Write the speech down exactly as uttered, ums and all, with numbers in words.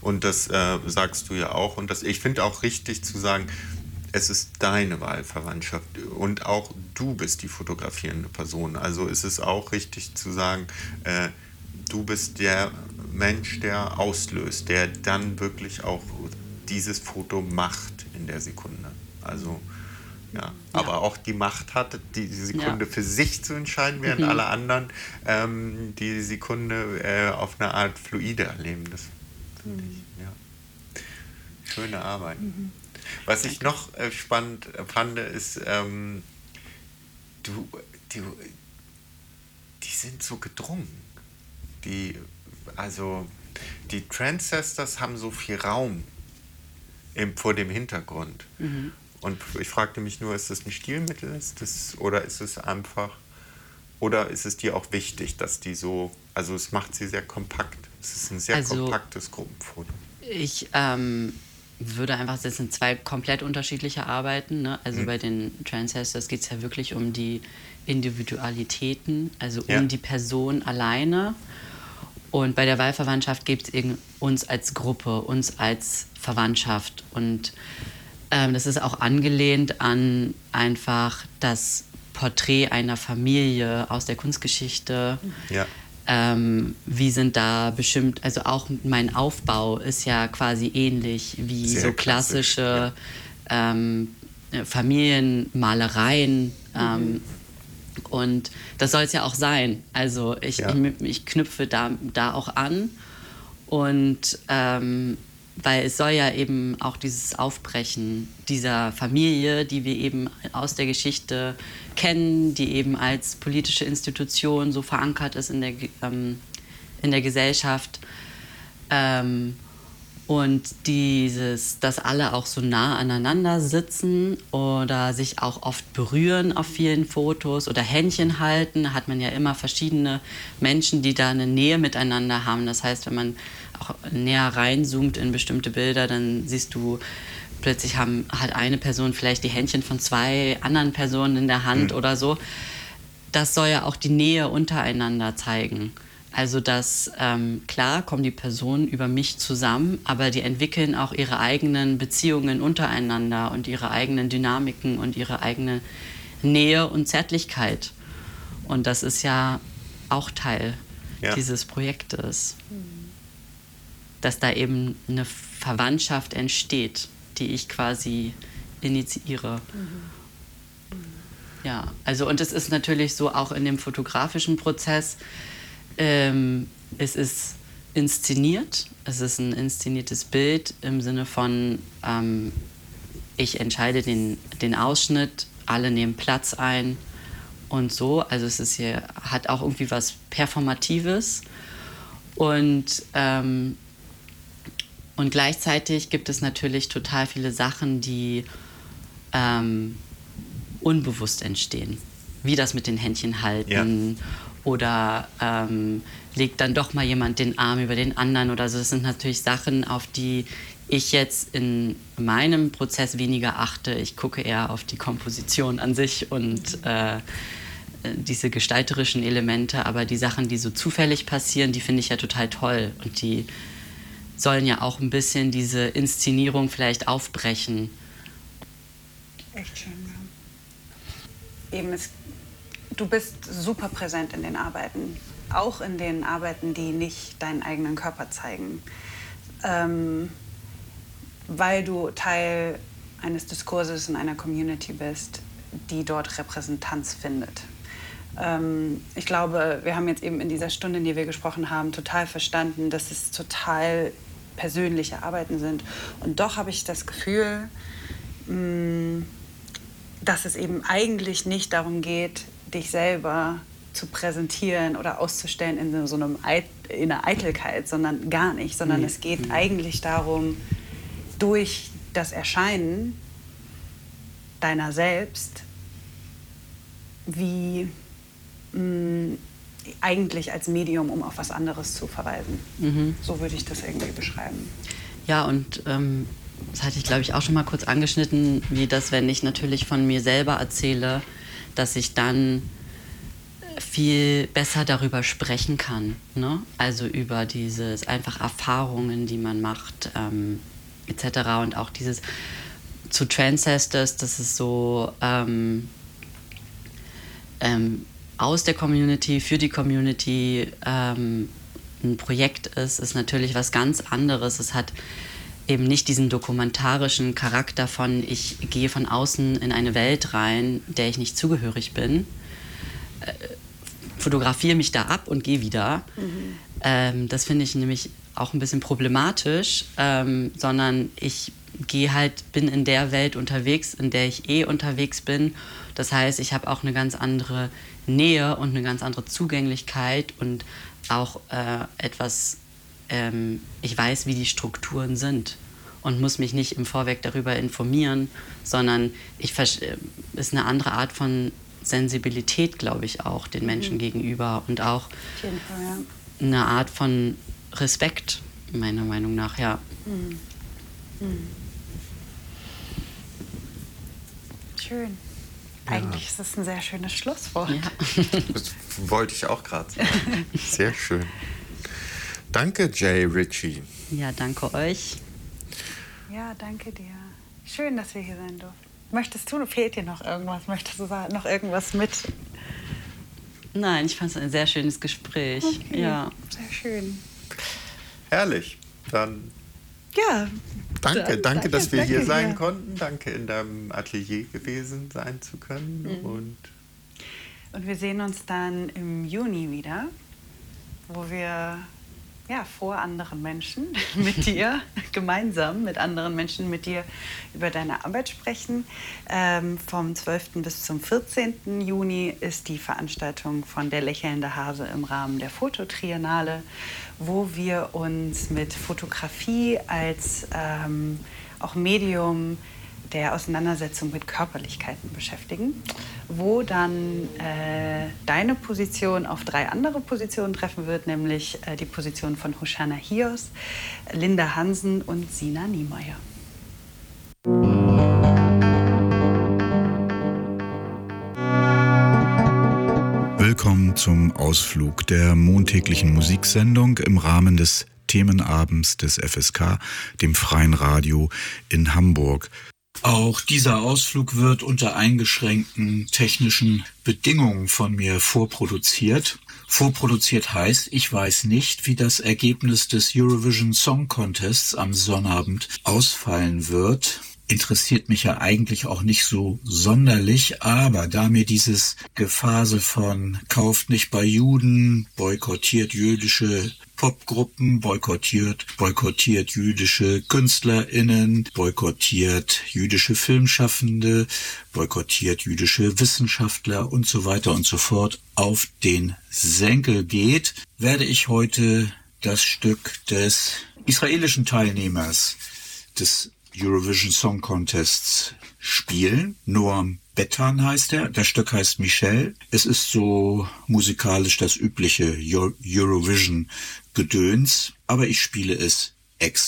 Und das äh, sagst du ja auch. Und das, ich finde auch richtig zu sagen, es ist deine Wahlverwandtschaft und auch du bist die fotografierende Person. Also ist es auch richtig zu sagen, äh, du bist der Mensch, der auslöst, der dann wirklich auch dieses Foto macht in der Sekunde. Also ja, ja. Aber auch die Macht hat, die Sekunde ja. für sich zu entscheiden, während mhm. alle anderen ähm, die Sekunde äh, auf eine Art fluide erleben. Das finde mhm. ich, ja. Schöne Arbeit. Mhm. Was ich noch äh, spannend fand, ist, ähm, du, die, die sind so gedrungen. Die, also, die Transcestors haben so viel Raum im, vor dem Hintergrund. Mhm. Und ich fragte mich nur, ist das ein Stilmittel, ist das, oder ist es einfach, oder ist es dir auch wichtig, dass die so, also es macht sie sehr kompakt. Es ist ein sehr also, kompaktes Gruppenfoto. Ich, ähm... würde einfach, das sind zwei komplett unterschiedliche Arbeiten. Ne? Also mhm. bei den Transcestors geht es ja wirklich um die Individualitäten, also um ja. die Person alleine. Und bei der Wahlverwandtschaft gibt es uns als Gruppe, uns als Verwandtschaft. Und ähm, das ist auch angelehnt an einfach das Porträt einer Familie aus der Kunstgeschichte. Ja. Ähm, wie sind da bestimmt, also auch mein Aufbau ist ja quasi ähnlich wie Sehr so klassische ja. ähm, Familienmalereien. Ähm, mhm. Und das soll es ja auch sein. Also ich, ja. ich, ich knüpfe da, da auch an. Und ähm, weil es soll ja eben auch dieses Aufbrechen dieser Familie, die wir eben aus der Geschichte kennen, die eben als politische Institution so verankert ist in der, ähm, in der Gesellschaft. Ähm, und dieses, dass alle auch so nah aneinander sitzen oder sich auch oft berühren auf vielen Fotos oder Händchen halten, hat man ja immer verschiedene Menschen, die da eine Nähe miteinander haben. Das heißt, wenn man auch näher reinzoomt in bestimmte Bilder, dann siehst du, plötzlich haben, hat eine Person vielleicht die Händchen von zwei anderen Personen in der Hand mhm. oder so. Das soll ja auch die Nähe untereinander zeigen. Also dass, ähm, klar kommen die Personen über mich zusammen, aber die entwickeln auch ihre eigenen Beziehungen untereinander und ihre eigenen Dynamiken und ihre eigene Nähe und Zärtlichkeit. Und das ist ja auch Teil ja. dieses Projektes. Dass da eben eine Verwandtschaft entsteht, die ich quasi initiiere. Mhm. Ja, also und es ist natürlich so auch in dem fotografischen Prozess, ähm, es ist inszeniert, es ist ein inszeniertes Bild im Sinne von, ähm, ich entscheide den, den Ausschnitt, alle nehmen Platz ein und so. Also es ist hier, hat auch irgendwie was Performatives und ähm, Und gleichzeitig gibt es natürlich total viele Sachen, die ähm, unbewusst entstehen. Wie das mit den Händchen halten ja. oder ähm, legt dann doch mal jemand den Arm über den anderen oder so. Das sind natürlich Sachen, auf die ich jetzt in meinem Prozess weniger achte. Ich gucke eher auf die Komposition an sich und äh, diese gestalterischen Elemente. Aber die Sachen, die so zufällig passieren, die finde ich ja total toll. Und die sollen ja auch ein bisschen diese Inszenierung vielleicht aufbrechen. Echt schön, ja. Eben, es, du bist super präsent in den Arbeiten. Auch in den Arbeiten, die nicht deinen eigenen Körper zeigen. Ähm, weil du Teil eines Diskurses in einer Community bist, die dort Repräsentanz findet. Ähm, ich glaube, wir haben jetzt eben in dieser Stunde, in der wir gesprochen haben, total verstanden, dass es total persönliche Arbeiten sind. Und doch habe ich das Gefühl, mh, dass es eben eigentlich nicht darum geht, dich selber zu präsentieren oder auszustellen in so einem Eit- in einer Eitelkeit, sondern gar nicht, sondern nee. es geht mhm. eigentlich darum, durch das Erscheinen deiner selbst, wie mh, eigentlich als Medium, um auf was anderes zu verweisen. Mhm. So würde ich das irgendwie beschreiben. Ja, und ähm, das hatte ich, glaube ich, auch schon mal kurz angeschnitten, wie das, wenn ich natürlich von mir selber erzähle, dass ich dann viel besser darüber sprechen kann, ne? Also über dieses einfach Erfahrungen, die man macht, ähm, et cetera. Und auch dieses zu Transcestors, das ist so ähm, ähm, aus der Community, für die Community ähm, ein Projekt ist, ist natürlich was ganz anderes. Es hat eben nicht diesen dokumentarischen Charakter von, ich gehe von außen in eine Welt rein, der ich nicht zugehörig bin, äh, fotografiere mich da ab und gehe wieder. Mhm. Ähm, das finde ich nämlich auch ein bisschen problematisch, ähm, sondern ich gehe halt, bin in der Welt unterwegs, in der ich eh unterwegs bin. Das heißt, ich habe auch eine ganz andere Nähe und eine ganz andere Zugänglichkeit und auch äh, etwas, ähm, ich weiß, wie die Strukturen sind und muss mich nicht im Vorweg darüber informieren, sondern ich äh, ist eine andere Art von Sensibilität, glaube ich, auch den Menschen mhm. gegenüber und auch auf jeden Fall, ja. eine Art von Respekt, meiner Meinung nach, ja. Mhm. Mhm. Schön. Eigentlich ja. ist das ein sehr schönes Schlusswort. Ja. Das wollte ich auch gerade sagen. Sehr schön. Danke, Jay Ritchie. Ja, danke euch. Ja, danke dir. Schön, dass wir hier sein durften. Möchtest du, fehlt dir noch irgendwas? Möchtest du noch irgendwas mit? Nein, ich fand es ein sehr schönes Gespräch. Okay. Ja. Sehr schön. Herrlich. Dann ja. Danke, Dann, danke, dass wir danke, hier sein ja. konnten. Danke, in deinem Atelier gewesen sein zu können. Mhm. Und, Und wir sehen uns dann im Juni wieder, wo wir ja, vor anderen Menschen mit dir, gemeinsam mit anderen Menschen mit dir über deine Arbeit sprechen. Ähm, vom zwölften bis zum vierzehnten Juni ist die Veranstaltung von Der lächelnde Hase im Rahmen der Fototriennale, wo wir uns mit Fotografie als ähm, auch Medium der Auseinandersetzung mit Körperlichkeiten beschäftigen, wo dann äh, deine Position auf drei andere Positionen treffen wird, nämlich äh, die Position von Hoshana Hios, Linda Hansen und Sina Niemeyer. Willkommen zum Ausflug der montäglichen Musiksendung im Rahmen des Themenabends des F S K, dem Freien Radio in Hamburg. Auch dieser Ausflug wird unter eingeschränkten technischen Bedingungen von mir vorproduziert. Vorproduziert heißt, ich weiß nicht, wie das Ergebnis des Eurovision Song Contests am Sonnabend ausfallen wird. Interessiert mich ja eigentlich auch nicht so sonderlich, aber da mir dieses Gefasel von kauft nicht bei Juden, boykottiert jüdische Popgruppen, boykottiert, boykottiert jüdische KünstlerInnen, boykottiert jüdische Filmschaffende, boykottiert jüdische Wissenschaftler und so weiter und so fort auf den Senkel geht, werde ich heute das Stück des israelischen Teilnehmers des Eurovision Song Contests spielen. Noam Bettan heißt er. Das Stück heißt Michelle. Es ist so musikalisch das übliche Eurovision-Gedöns, aber ich spiele es extra.